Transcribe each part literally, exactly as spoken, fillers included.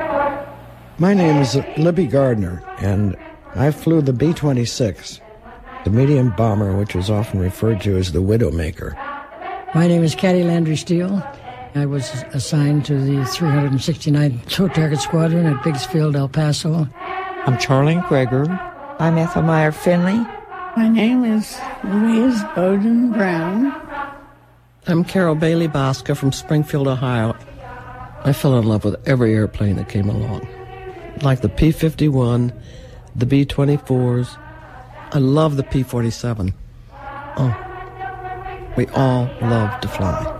My name is Libby Gardner, and I flew the B twenty-six, the medium bomber, which was often referred to as the Widowmaker. My name is Caddy Landry Steele. I was assigned to the three hundred sixty-ninth Tow Target Squadron at Biggsfield, El Paso. I'm Charlene Greger. I'm Ethel Meyer Finley. My name is Louise Bowden Brown. I'm Carol Bailey Bosca from Springfield, Ohio. I fell in love with every airplane that came along. Like the P fifty-one, the B twenty-fours. I love the P forty-seven. Oh, we all love to fly.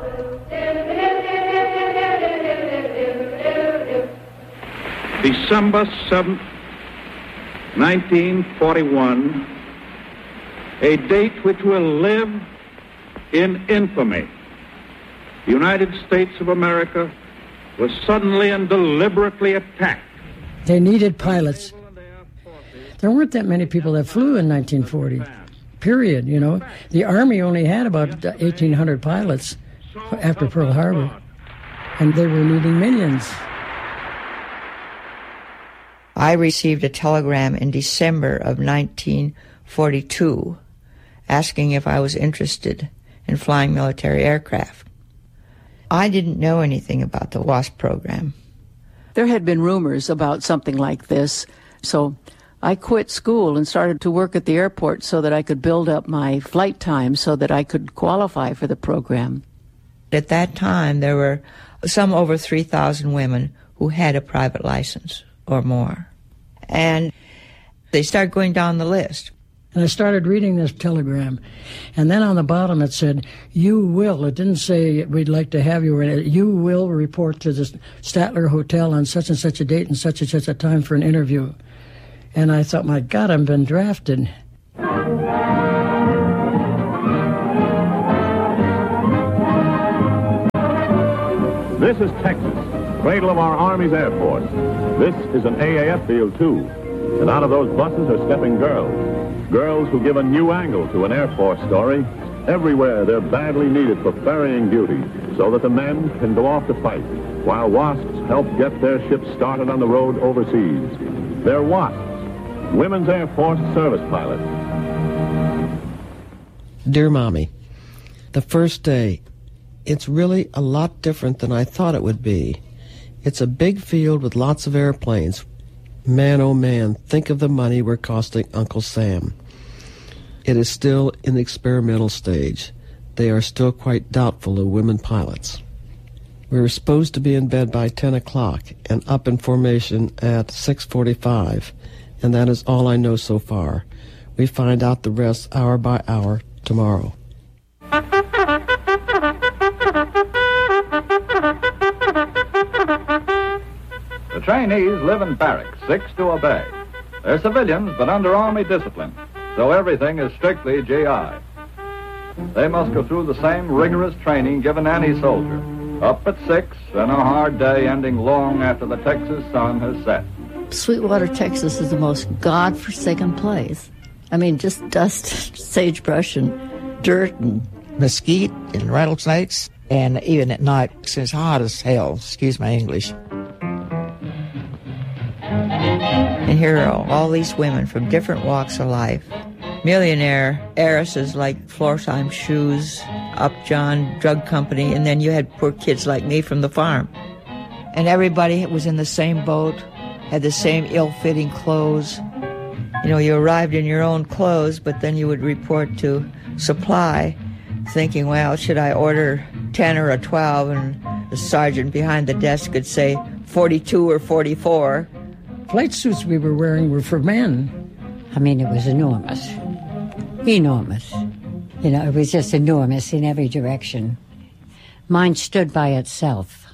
December seventh, nineteen forty-one, a date which will live in infamy. The United States of America was suddenly and deliberately attacked. They needed pilots. There weren't that many people that flew in nineteen forty, period, you know. The Army only had about eighteen hundred pilots after Pearl Harbor, and they were needing millions. I received a telegram in December of nineteen forty-two asking if I was interested in flying military aircraft. I didn't know anything about the WASP program. There had been rumors about something like this, so I quit school and started to work at the airport so that I could build up my flight time so that I could qualify for the program. At that time, there were some over three thousand women who had a private license or more. And they started going down the list. And I started reading this telegram. And then on the bottom it said, you will. It didn't say we'd like to have you. You will report to the Statler Hotel on such and such a date and such and such a time for an interview. And I thought, my God, I've been drafted. This is Texas, cradle of our Army's Air Force. This is an A A F field, too. And out of those buses are stepping girls. Girls who give a new angle to an Air Force story. Everywhere they're badly needed for ferrying duty so that the men can go off to fight while WASPs help get their ships started on the road overseas. They're WASPs, Women's Air Force Service Pilots. Dear Mommy, the first day, it's really a lot different than I thought it would be. It's a big field with lots of airplanes. Man, oh man, think of the money we're costing Uncle Sam. It is still in the experimental stage. They are still quite doubtful of women pilots. We were supposed to be in bed by ten o'clock and up in formation at six forty-five, and that is all I know so far. We find out the rest hour by hour tomorrow. The trainees live in barracks, six to obey. They're civilians, but under Army discipline, so everything is strictly G I. They must go through the same rigorous training given any soldier, up at six and a hard day ending long after the Texas sun has set. Sweetwater, Texas is the most God-forsaken place. I mean, just dust, sagebrush, and dirt, and mesquite and rattlesnakes, and even at night, it's hot as hell, excuse my English. And here are all these women from different walks of life. Millionaire heiresses like Florsheim Shoes, Upjohn Drug Company, and then you had poor kids like me from the farm. And everybody was in the same boat, had the same ill-fitting clothes. You know, you arrived in your own clothes, but then you would report to supply, thinking, well, should I order ten or a twelve? And the sergeant behind the desk could say forty-two or forty-four. Flight suits we were wearing were for men. I mean, it was enormous. Enormous. You know, it was just enormous in every direction. Mine stood by itself.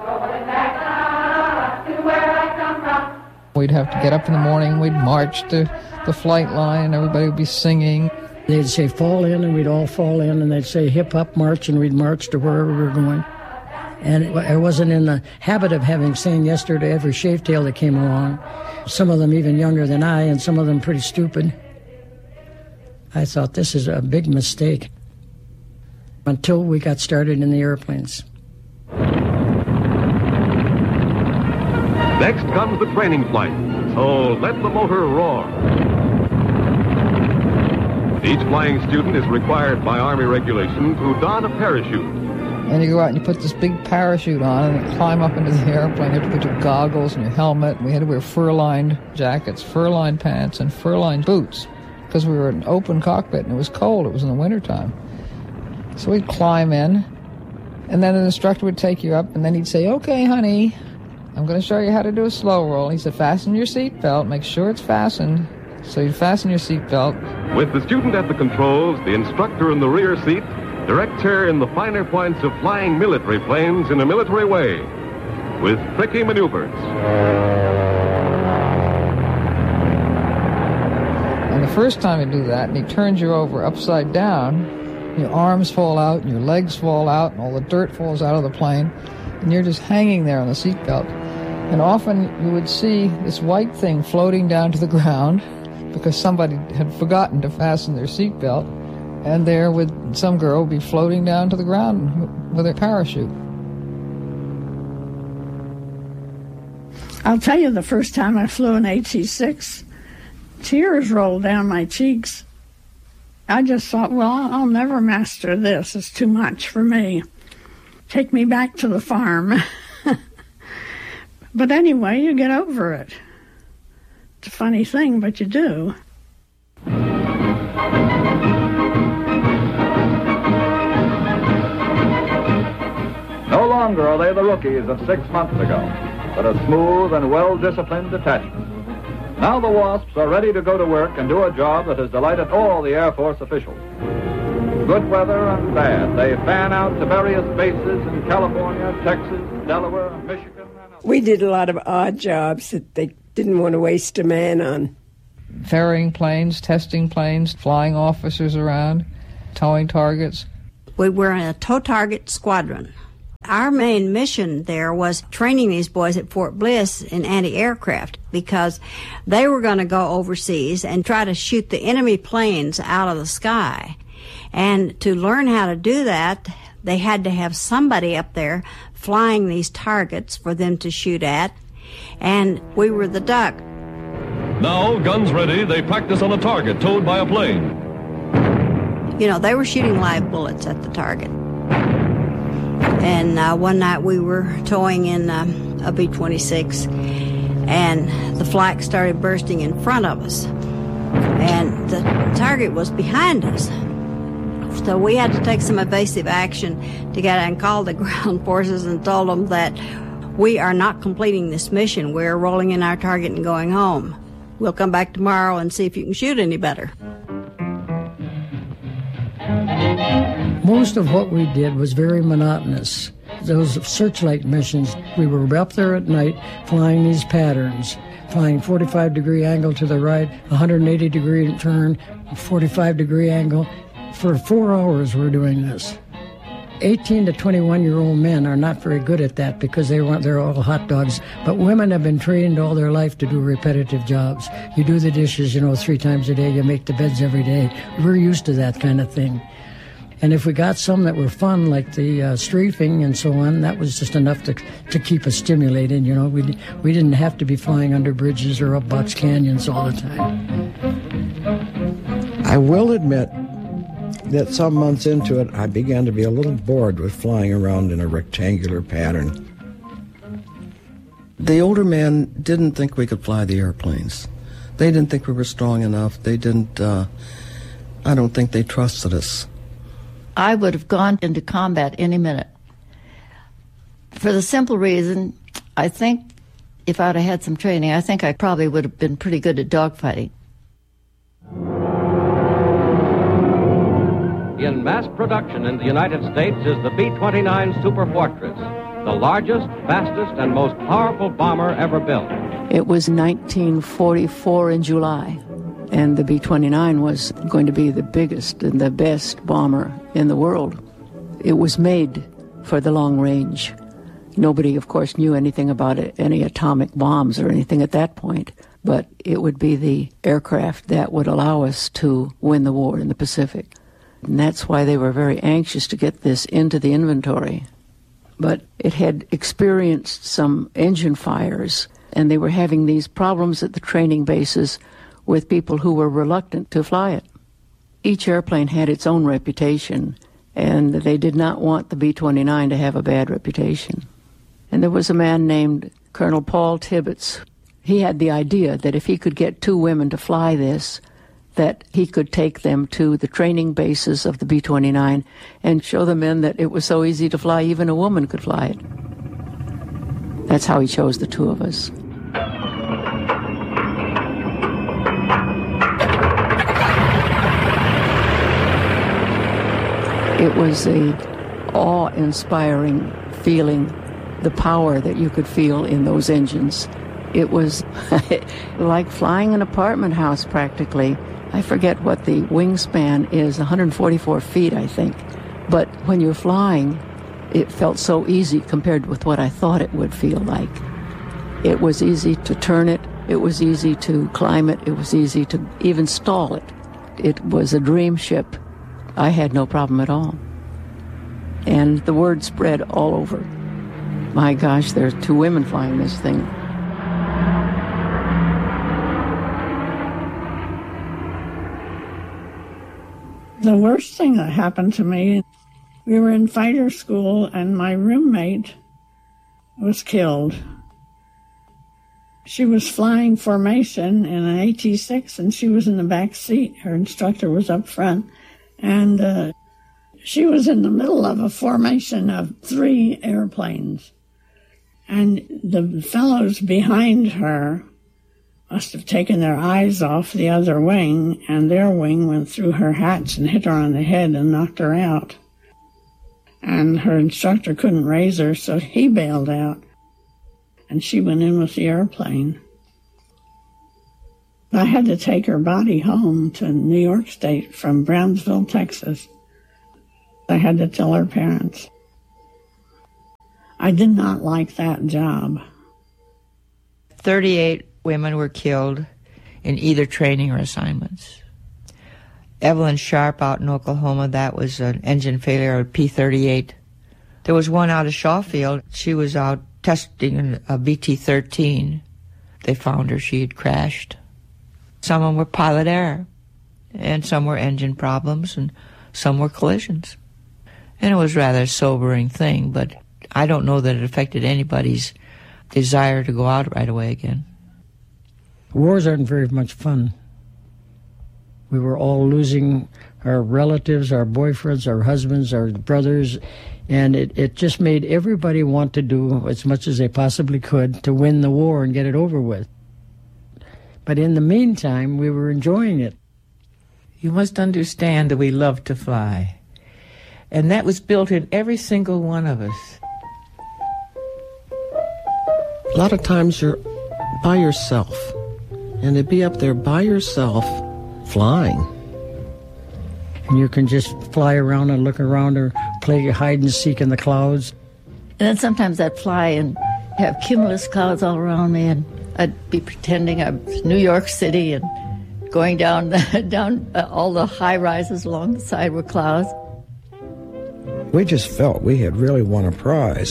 We'd have to get up in the morning, we'd march to the flight line, and everybody would be singing. They'd say, fall in, and we'd all fall in, and they'd say, hip hop march, and we'd march to wherever we were going. And I wasn't in the habit of having saying yes to every shave tail that came along. Some of them even younger than I, and some of them pretty stupid. I thought, this is a big mistake. Until we got started in the airplanes. Next comes the training flight, so let the motor roar. Each flying student is required by Army regulation to don a parachute. And you go out and you put this big parachute on and you climb up into the airplane. You have to put your goggles and your helmet. We had to wear fur-lined jackets, fur-lined pants, and fur-lined boots because we were in an open cockpit and it was cold. It was in the wintertime. So we'd climb in, and then an instructor would take you up, and then he'd say, "Okay, honey, I'm going to show you how to do a slow roll." He said, "Fasten your seatbelt. Make sure it's fastened." So you'd fasten your seatbelt. With the student at the controls, the instructor in the rear seat directs her in the finer points of flying military planes in a military way, with tricky maneuvers. And the first time you do that, and he turns you over upside down, your arms fall out, and your legs fall out, and all the dirt falls out of the plane, and you're just hanging there on the seatbelt. And often you would see this white thing floating down to the ground because somebody had forgotten to fasten their seatbelt, and there would some girl be floating down to the ground with her parachute. I'll tell you, the first time I flew an H E six, tears rolled down my cheeks. I just thought, well, I'll never master this. It's too much for me. Take me back to the farm. But anyway, you get over it. It's a funny thing, but you do. No longer are they the rookies of six months ago, but a smooth and well-disciplined detachment. Now the Wasps are ready to go to work and do a job that has delighted all the Air Force officials. Good weather and bad, they fan out to various bases in California, Texas, Delaware, Michigan. We did a lot of odd jobs that they didn't want to waste a man on. Ferrying planes, testing planes, flying officers around, towing targets. We were in a tow target squadron. Our main mission there was training these boys at Fort Bliss in anti-aircraft because they were going to go overseas and try to shoot the enemy planes out of the sky. And to learn how to do that, they had to have somebody up there flying these targets for them to shoot at. And we were the duck. Now, guns ready, they practice on a target towed by a plane. You know, they were shooting live bullets at the target. And uh, one night we were towing in um, a B twenty-six, and the flak started bursting in front of us. And the target was behind us. So we had to take some evasive action to get out and call the ground forces and told them that we are not completing this mission. We're rolling in our target and going home. We'll come back tomorrow and see if you can shoot any better. Most of what we did was very monotonous. Those searchlight missions, we were up there at night flying these patterns, flying forty-five degree angle to the right, one hundred eighty degree turn, forty-five degree angle. For four hours we're doing this. eighteen to twenty-one year old men are not very good at that because they want, they're all hot dogs. But women have been trained all their life to do repetitive jobs. You do the dishes, you know, three times a day. You make the beds every day. We're used to that kind of thing. And if we got some that were fun, like the uh, strafing and so on, that was just enough to to keep us stimulated. You know, we we didn't have to be flying under bridges or up box canyons all the time. I will admit that some months into it, I began to be a little bored with flying around in a rectangular pattern. The older men didn't think we could fly the airplanes. They didn't think we were strong enough. They didn't, uh, I don't think they trusted us. I would have gone into combat any minute. For the simple reason, I think if I'd have had some training, I think I probably would have been pretty good at dogfighting. In mass production in the United States is the B twenty-nine Super Fortress, the largest, fastest, and most powerful bomber ever built. It was nineteen forty-four in July, and the B twenty-nine was going to be the biggest and the best bomber in the world. It was made for the long range. Nobody, of course, knew anything about it, any atomic bombs or anything at that point, but it would be the aircraft that would allow us to win the war in the Pacific. And that's why they were very anxious to get this into the inventory. But it had experienced some engine fires, And they were having these problems at the training bases with people who were reluctant to fly it. Each airplane had its own reputation, and they did not want the B twenty-nine to have a bad reputation. And there was a man named Colonel Paul Tibbets. He had the idea that if he could get two women to fly this, that he could take them to the training bases of the B twenty-nine and show the men that it was so easy to fly, even a woman could fly it. That's how he chose the two of us. It was a awe-inspiring feeling, the power that you could feel in those engines. It was like flying an apartment house, practically. I forget what the wingspan is, one hundred forty-four feet, I think. But when you're flying, it felt so easy compared with what I thought it would feel like. It was easy to turn it. It was easy to climb it. It was easy to even stall it. It was a dream ship. I had no problem at all. And the word spread all over. My gosh, there's two women flying this thing. The worst thing that happened to me, we were in fighter school and my roommate was killed. She was flying formation in an A T six and she was in the back seat. Her instructor was up front. And uh, she was in the middle of a formation of three airplanes. And the fellows behind her must have taken their eyes off the other wing, and their wing went through her hatch and hit her on the head and knocked her out. And her instructor couldn't raise her, so he bailed out, and she went in with the airplane. I had to take her body home to New York State from Brownsville, Texas. I had to tell her parents. I did not like that job. thirty-eight women were killed in either training or assignments. Evelyn Sharp out in Oklahoma, that was an engine failure of P thirty-eight. There was one out of Shawfield. She was out testing a B T thirteen. They found her. She had crashed. Some of them were pilot error, and some were engine problems, and some were collisions. And it was a rather sobering thing, but I don't know that it affected anybody's desire to go out right away again. Wars aren't very much fun. We were all losing our relatives, our boyfriends, our husbands, our brothers, and it, it just made everybody want to do as much as they possibly could to win the war and get it over with. But in the meantime, we were enjoying it. You must understand that we love to fly. And that was built in every single one of us. A lot of times you're by yourself. And to be up there by yourself, flying. And you can just fly around and look around or play hide and seek in the clouds. And then sometimes I'd fly and have cumulus clouds all around me, and I'd be pretending I was New York City and going down down uh, all the high rises along the side were clouds. We just felt we had really won a prize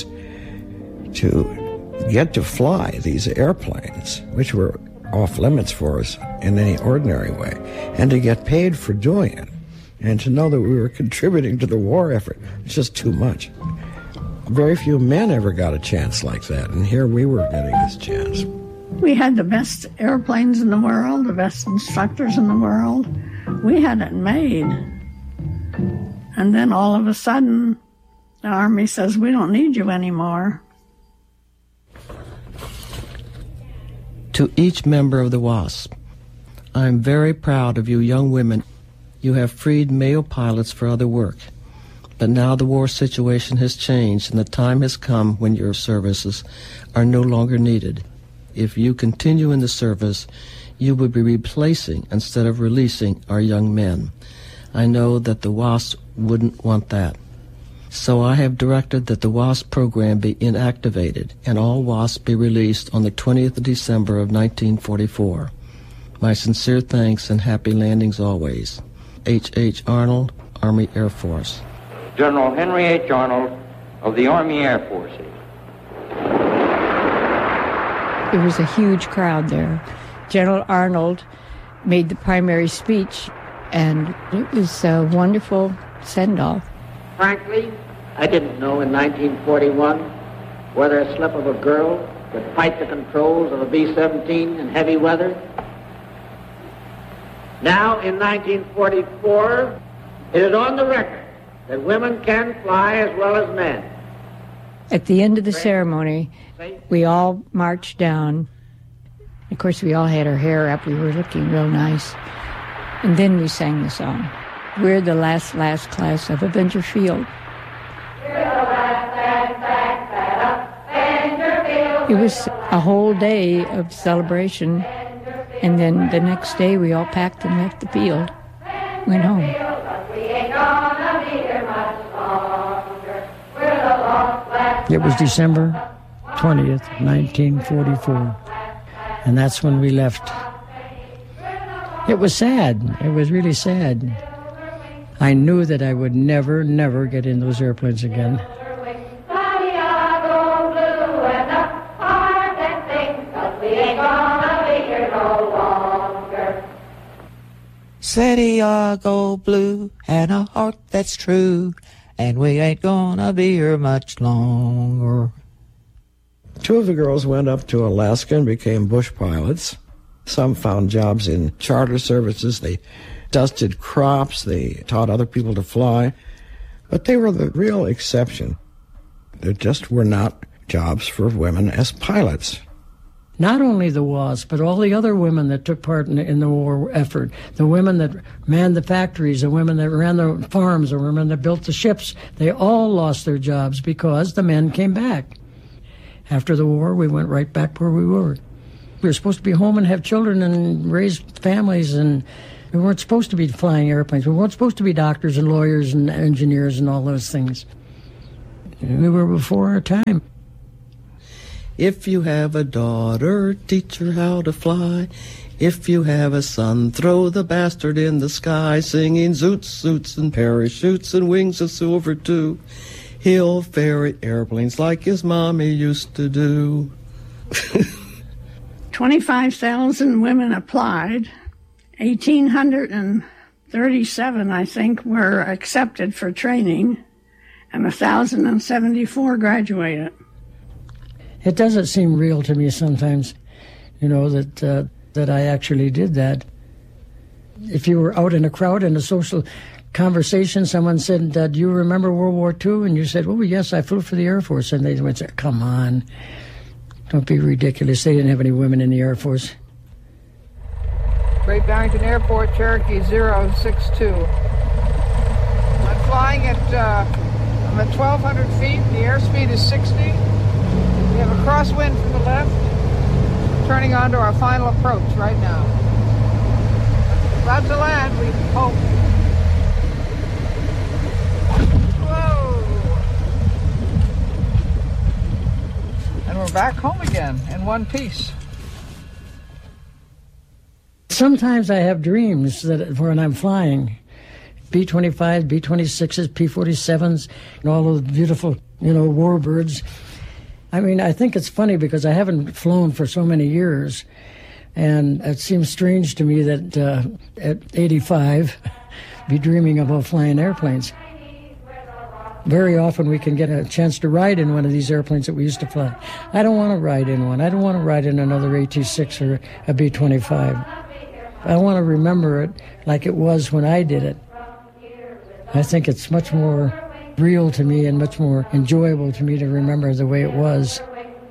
to get to fly these airplanes, which were off limits for us in any ordinary way, and to get paid for doing it, and to know that we were contributing to the war effort. It's just too much. Very few men ever got a chance like that, and here we were getting this chance. We had the best airplanes in the world, the best instructors in the world. We had it made. And then all of a sudden, the Army says, we don't need you anymore. To each member of the WASP, I am very proud of you young women. You have freed male pilots for other work. But now the war situation has changed, and the time has come when your services are no longer needed. If you continue in the service, you will be replacing instead of releasing our young men. I know that the WASP wouldn't want that. So I have directed that the WASP program be inactivated and all WASP be released on the twentieth of December of nineteen forty-four. My sincere thanks and happy landings always. H H. Arnold, Army Air Force. General Henry H. Arnold of the Army Air Forces. It was a huge crowd there. General Arnold made the primary speech, and it was a wonderful send-off. Frankly, I didn't know in nineteen forty-one whether a slip of a girl could fight the controls of a B seventeen in heavy weather. Now, in nineteen forty-four, it is on the record that women can fly as well as men. At the end of the ceremony, we all marched down. Of course, we all had our hair up. We were looking real nice. And then we sang the song. We're the last, last class of Avenger Field. It was a whole day of celebration. And then the next day, we all packed and left the field. Went home. It was December twentieth, nineteen forty-four. And that's when we left. It was sad. It was really sad. I knew that I would never, never get in those airplanes again. Santiago blue and a heart that's true, and we ain't gonna be here much longer. Two of the girls went up to Alaska and became bush pilots. Some found jobs in charter services. They dusted crops. They taught other people to fly. But they were the real exception. There just were not jobs for women as pilots. Not only the WASP, but all the other women that took part in the, in the war effort, the women that manned the factories, the women that ran the farms, the women that built the ships, they all lost their jobs because the men came back. After the war, we went right back where we were. We were supposed to be home and have children and raise families, and we weren't supposed to be flying airplanes. We weren't supposed to be doctors and lawyers and engineers and all those things. We were before our time. If you have a daughter, teach her how to fly. If you have a son, throw the bastard in the sky, singing zoots, zoots, and parachutes and wings of silver too. He'll ferry airplanes like his mommy used to do. twenty-five thousand women applied. one thousand eight hundred thirty-seven, I think, were accepted for training, and one thousand seventy-four graduated. It doesn't seem real to me sometimes, you know, that uh, that I actually did that. If you were out in a crowd in a social conversation, someone said, uh, do you remember World War Two? And you said, oh, yes, I flew for the Air Force. And they went, come on, don't be ridiculous. They didn't have any women in the Air Force. Great Barrington Airport, Cherokee zero six two. I'm flying at, uh, I'm at twelve hundred feet. The airspeed is sixty. We have a crosswind from the left, turning onto our final approach right now. About to land, we hope. Whoa! And we're back home again in one piece. Sometimes I have dreams that when I'm flying, B twenty-fives, B twenty-sixes, P forty-sevens, and all those beautiful, you know, warbirds. I mean, I think it's funny because I haven't flown for so many years, and it seems strange to me that uh, at eighty-five, be dreaming about flying airplanes. Very often we can get a chance to ride in one of these airplanes that we used to fly. I don't want to ride in one. I don't want to ride in another A T six or a B twenty-five. I want to remember it like it was when I did it. I think it's much more real to me and much more enjoyable to me to remember the way it was.